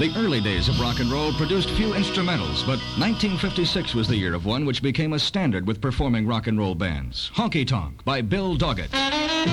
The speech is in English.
The early days of rock and roll produced few instrumentals, but 1956 was the year of one which became a standard with performing rock and roll bands. Honky Tonk by Bill Doggett.